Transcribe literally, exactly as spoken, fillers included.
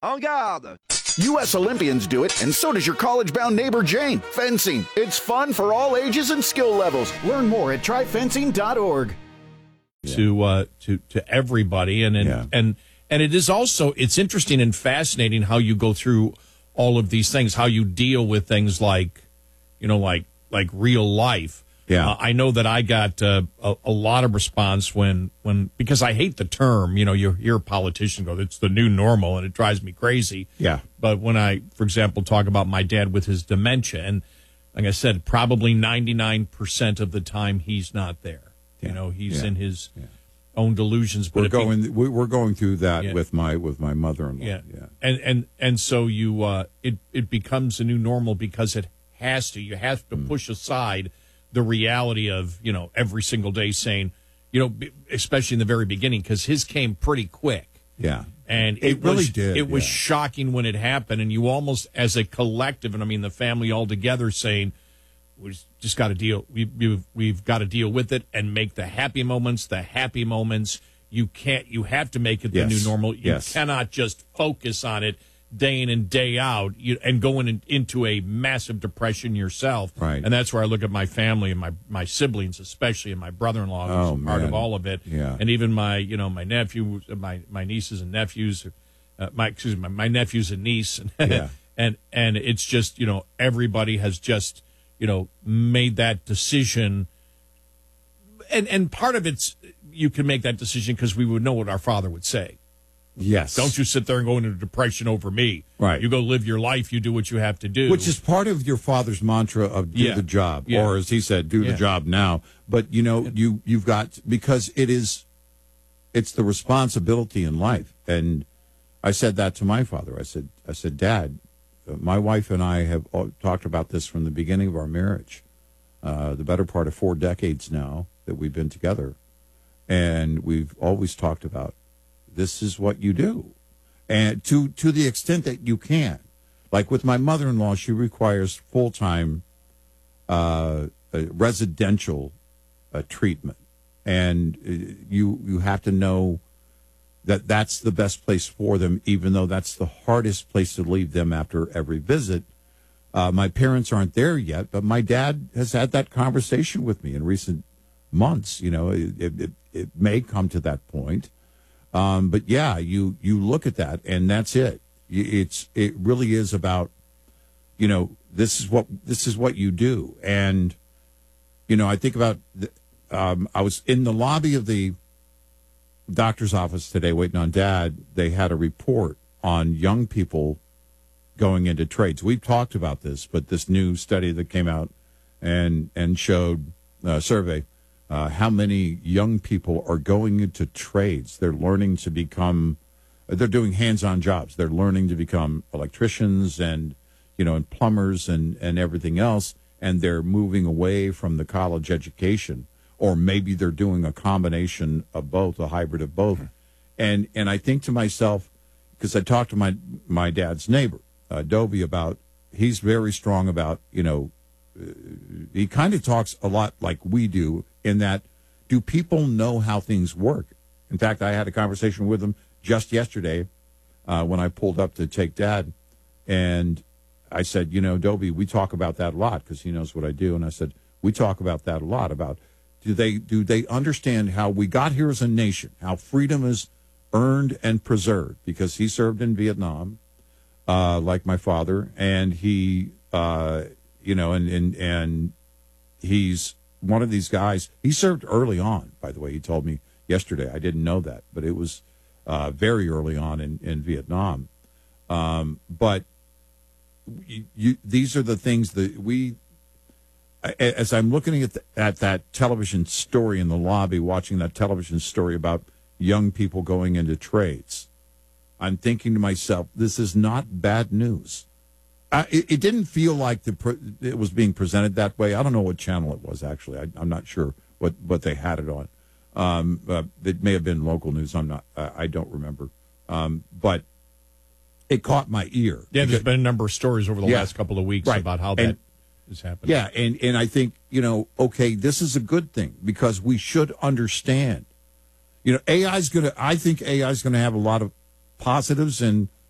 En garde! U S Olympians do it, and so does your college-bound neighbor Jane. Fencing. It's fun for all ages and skill levels. Learn more at try fencing dot org. Yeah. To uh, to to everybody, and and, Yeah. and and it is also it's interesting and fascinating how you go through all of these things, how you deal with things like, you know, like like real life. Yeah, uh, I know that I got uh, a, a lot of response when, when because I hate the term. You know, you hear a politician go, "It's the new normal," and it drives me crazy. Yeah. But when I, for example, talk about my dad with his dementia, and like I said, probably ninety-nine percent of the time he's not there. Yeah. You know, he's Yeah. in his Yeah. own delusions. But we're if he- going we- we're going through that Yeah. with my with my mother-in-law. Yeah. yeah. And and and so you uh, it it becomes a new normal because it has to. You have to Mm. push aside the reality of, you know, every single day saying, you know, b- especially in the very beginning, because his came pretty quick. Yeah. And It it, really was, did, It was yeah. shocking when it happened, and you almost, as a collective, and I mean the family all together, saying, "We just got to deal. We, we've we've got to deal with it and make the happy moments the happy moments. You can't. You have to make it the Yes. new normal. You Yes. cannot just focus on it day in and day out, you, and going in, into a massive depression yourself. Right. And that's where I look at my family and my my siblings, especially, and my brother-in-law, who's Oh, part man. of all of it. Yeah. And even my, you know, my nephew, my my nieces and nephews, uh, my excuse me, my, my nephews and niece, Yeah. and and it's just, you know, everybody has just, you know, made that decision, and and part of it's you can make that decision because we would know what our father would say. Yes. Don't you sit there and go into depression over me. Right. You go live your life. You do what you have to do. Which is part of your father's mantra of do Yeah. the job, Yeah. or as he said, do Yeah. the job now. But you know, you you've got because it is, it's the responsibility in life. And I said that to my father. I said, I said, Dad, uh, my wife and I have all talked about this from the beginning of our marriage, uh, the better part of four decades now that we've been together, and we've always talked about this is what you do, and to to the extent that you can. Like with my mother-in-law, she requires full-time uh, uh, residential uh, treatment, and uh, you you have to know that that's the best place for them, even though that's the hardest place to leave them after every visit. Uh, my parents aren't there yet, but my dad has had that conversation with me in recent months. You know, it, it, it may come to that point. Um, but yeah, you, you look at that and that's it. It's, it really is about, you know, this is what, this is what you do. And, you know, I think about, the, um, I was in the lobby of the doctor's office today waiting on Dad. They had a report on young people going into trades. We've talked about this, but this new study that came out and, and showed a survey, Uh, how many young people are going into trades. They're learning to become, they're doing hands-on jobs. They're learning to become electricians and, you know, and plumbers and, and everything else. And they're moving away from the college education, or maybe they're doing a combination of both, a hybrid of both. And, and I think to myself, because I talked to my, my dad's neighbor, uh, Dovey, about, he's very strong about, you know, uh, he kind of talks a lot like we do, in that, do people know how things work? In fact, I had a conversation with him just yesterday uh, when I pulled up to take Dad, and I said, you know, Dobie, we talk about that a lot because he knows what I do, and I said, we talk about that a lot, about do they do they understand how we got here as a nation, how freedom is earned and preserved, because he served in Vietnam, uh, like my father, and he, uh, you know, and and and he's one of these guys. He served early on, by the way. He told me yesterday. I didn't know that, but it was uh, very early on in, in Vietnam. Um, but you, you, these are the things that we, as I'm looking at, the, at that television story in the lobby, watching that television story about young people going into trades, I'm thinking to myself, this is not bad news. Uh, it, it didn't feel like the pre- it was being presented that way. I don't know what channel it was, actually. I, I'm not sure what, what they had it on. Um, uh, it may have been local news. I'm not. Uh, I don't remember. Um, but it caught my ear. Yeah, there's because, been a number of stories over the yeah, last couple of weeks right. about how and, that is happening. Yeah, and, and I think, you know, okay, this is a good thing because we should understand. You know, A I is going to, I think A I is going to have a lot of positives and